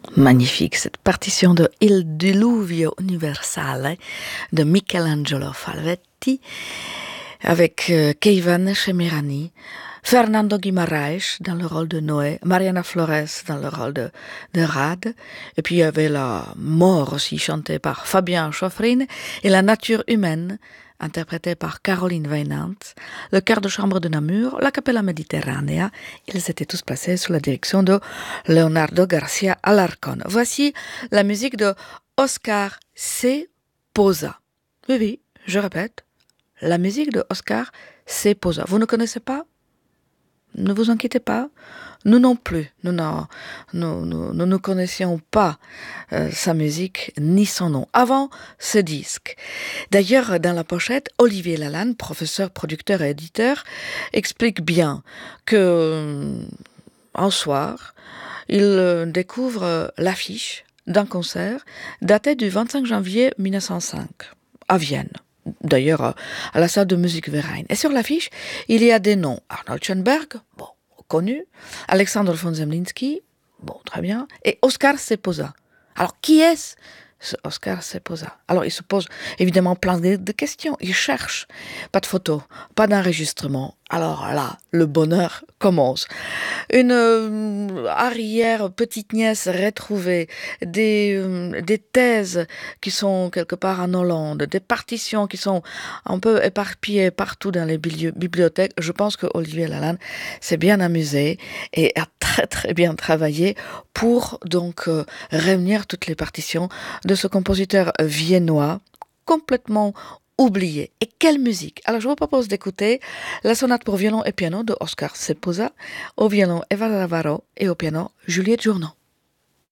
Magnifique, cette partition de Il Diluvio Universale de Michelangelo Falvetti avec Keivan Shemirani, Fernando Guimaraes dans le rôle de Noé, Mariana Flores dans le rôle de Rad, et puis il y avait la mort aussi chantée par Fabien Choffrine et la nature humaine interprétée par Caroline Weinand, le chœur de chambre de Namur, la Capella Mediterranea. Ils étaient tous placés sous la direction de Leonardo Garcia Alarcón. Voici la musique de Oscar C. Posa. Oui, oui, je répète, la musique de Oscar C. Posa. Vous ne connaissez pas? Ne vous inquiétez pas, nous non plus, nous ne connaissions pas sa musique ni son nom avant ce disque. D'ailleurs, dans la pochette, Olivier Lalanne, professeur, producteur et éditeur, explique bien que un soir, il découvre l'affiche d'un concert daté du 25 janvier 1905 à Vienne. D'ailleurs, à la salle de musique Verein. Et sur l'affiche, il y a des noms. Arnold Schoenberg, bon, connu. Alexandre von Zemlinsky, bon, très bien. Et Oscar C. Posa. Alors, qui est-ce, ce Oscar C. Posa? Alors, il se pose évidemment plein de questions. Il cherche. Pas de photos, pas d'enregistrement. Alors là, le bonheur commence. Une arrière petite nièce retrouvée, des thèses qui sont quelque part en Hollande, des partitions qui sont un peu éparpillées partout dans les bibliothèques. Je pense que Olivier Lalanne s'est bien amusé et a très très bien travaillé pour donc réunir toutes les partitions de ce compositeur viennois complètement oublié. Et quelle musique! Alors je vous propose d'écouter la sonate pour violon et piano de Oscar C. Posa, au violon Eva Navarro et au piano Juliette Journon.